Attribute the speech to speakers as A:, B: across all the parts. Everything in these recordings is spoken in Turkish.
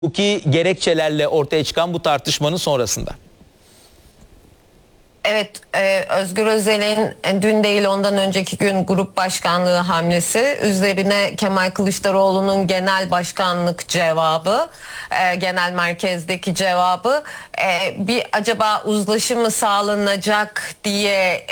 A: hukuki gerekçelerle ortaya çıkan bu tartışmanın sonrasında.
B: Evet, Özgür Özel'in dün değil ondan önceki gün grup başkanlığı hamlesi üzerine Kemal Kılıçdaroğlu'nun genel başkanlık cevabı, genel merkezdeki cevabı bir acaba uzlaşı mı sağlanacak diye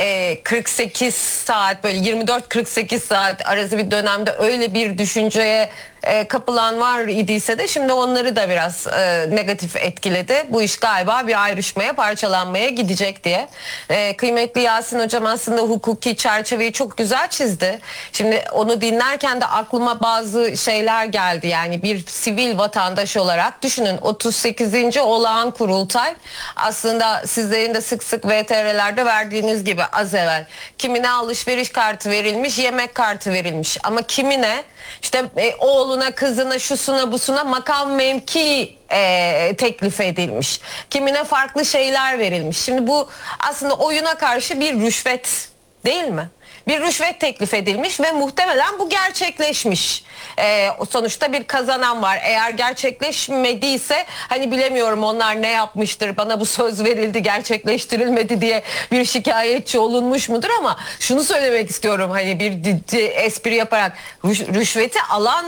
B: 48 saat böyle 24-48 saat arası bir dönemde öyle bir düşünceye kapılan var idiyse de şimdi onları da biraz negatif etkiledi. Bu iş galiba bir ayrışmaya, parçalanmaya gidecek diye. Kıymetli Yasin Hocam aslında hukuki çerçeveyi çok güzel çizdi. Şimdi onu dinlerken de aklıma bazı şeyler geldi. Yani bir sivil vatandaş olarak düşünün 38. olağan kurultay aslında sizlerin de sık sık VTR'lerde verdiğiniz gibi az evvel kimine alışveriş kartı verilmiş, yemek kartı verilmiş ama kimine işte oğluna, kızına, şusuna, busuna makam mevki teklif edilmiş. Kimine farklı şeyler verilmiş. Şimdi bu aslında oyuna karşı bir rüşvet değil mi? Bir rüşvet teklif edilmiş ve muhtemelen bu gerçekleşmiş. Sonuçta bir kazanan var. Eğer gerçekleşmediyse hani bilemiyorum onlar ne yapmıştır, bana bu söz verildi gerçekleştirilmedi diye bir şikayetçi olunmuş mudur ama şunu söylemek istiyorum hani bir espri yaparak rüşveti alan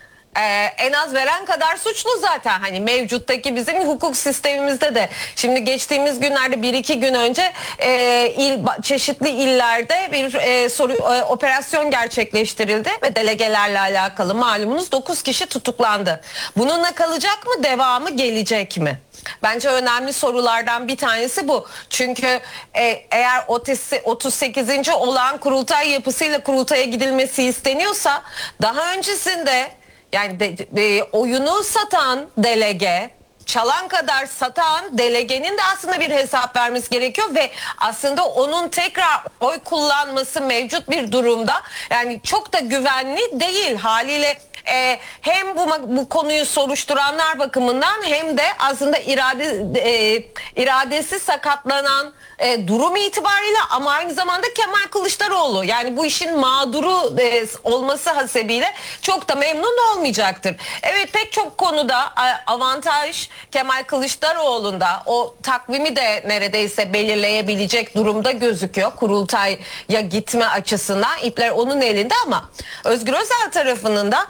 B: en az veren kadar suçlu zaten hani mevcuttaki bizim hukuk sistemimizde de. Şimdi geçtiğimiz günlerde bir iki gün önce çeşitli illerde bir operasyon gerçekleştirildi ve delegelerle alakalı malumunuz 9 kişi tutuklandı. Bununla kalacak mı, devamı gelecek mi? Bence önemli sorulardan bir tanesi bu. Çünkü eğer 38. olağan kurultay yapısıyla kurultaya gidilmesi isteniyorsa daha öncesinde yani oyunu satan delege, çalan kadar satan delegenin de aslında bir hesap vermesi gerekiyor ve aslında onun tekrar oy kullanması mevcut bir durumda yani çok da güvenli değil haliyle. Hem bu konuyu soruşturanlar bakımından hem de aslında iradesi sakatlanan durum itibariyle ama aynı zamanda Kemal Kılıçdaroğlu yani bu işin mağduru olması hasebiyle çok da memnun olmayacaktır. Evet pek çok konuda avantaj Kemal Kılıçdaroğlu'nda o takvimi de neredeyse belirleyebilecek durumda gözüküyor. Kurultaya gitme açısından ipler onun elinde ama Özgür Özel tarafının da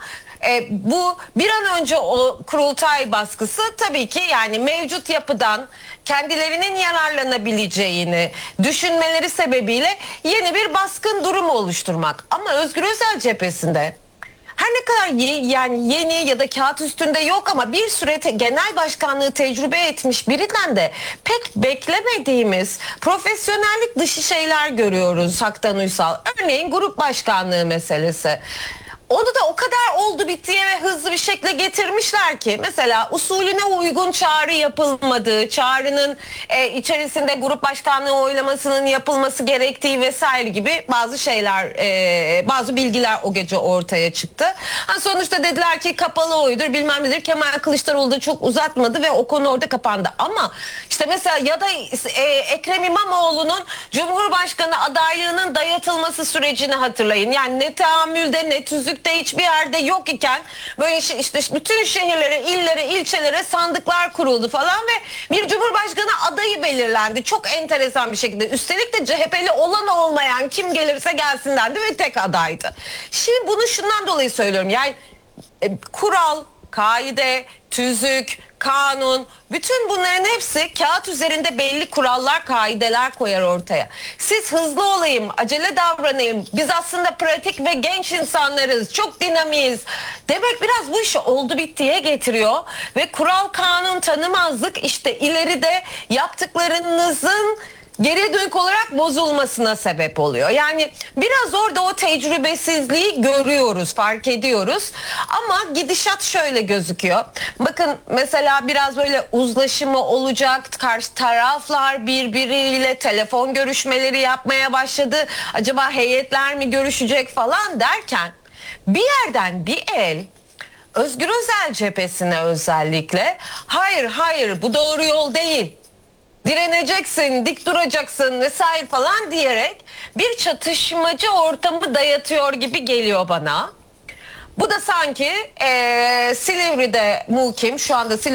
B: bu bir an önce o kurultay baskısı tabii ki yani mevcut yapıdan kendilerinin yararlanabileceğini düşünmeleri sebebiyle yeni bir baskın durum oluşturmak. Ama Özgür Özel cephesinde her ne kadar yani yeni ya da kağıt üstünde yok ama bir süre genel başkanlığı tecrübe etmiş birinden de pek beklemediğimiz profesyonellik dışı şeyler görüyoruz Haktan Uysal. Örneğin grup başkanlığı meselesi. Onu da o kadar oldu bittiye ve hızlı bir şekilde getirmişler ki mesela usulüne uygun çağrı yapılmadığı, çağrının içerisinde grup başkanlığı oylamasının yapılması gerektiği vesaire gibi bazı şeyler, bazı bilgiler o gece ortaya çıktı. Sonuçta dediler ki kapalı oydur bilmem nedir. Kemal Kılıçdaroğlu da çok uzatmadı ve o konu orada kapandı. Ama işte mesela ya da Ekrem İmamoğlu'nun Cumhurbaşkanı adaylığının dayatılması sürecini hatırlayın. Yani ne tahammülde ne tüzük de hiçbir yerde yok iken böyle işte bütün şehirlere, illere, ilçelere sandıklar kuruldu falan ve bir cumhurbaşkanı adayı belirlendi. Çok enteresan bir şekilde. Üstelik de CHP'li olan olmayan kim gelirse gelsin dendi ve tek adaydı. Şimdi bunu şundan dolayı söylüyorum. Yani kural, kaide, tüzük, kanun, bütün bunların hepsi kağıt üzerinde belli kurallar, kaideler koyar ortaya. Siz hızlı olayım, acele davranayım, biz aslında pratik ve genç insanlarız, çok dinamiyiz demek biraz bu işi oldu bittiye getiriyor ve kural, kanun tanımazlık işte ileride yaptıklarınızın geri dönük olarak bozulmasına sebep oluyor. Yani biraz orada o tecrübesizliği görüyoruz, fark ediyoruz. Ama gidişat şöyle gözüküyor. Bakın mesela biraz böyle uzlaşımı olacak, karşı taraflar birbiriyle telefon görüşmeleri yapmaya başladı. Acaba heyetler mi görüşecek falan derken bir yerden bir el Özgür Özel cephesine özellikle hayır bu doğru yol değil. Direneceksin, dik duracaksın vesaire falan diyerek bir çatışmacı ortamı dayatıyor gibi geliyor bana. Bu da sanki Silivri'de muhkim, şu anda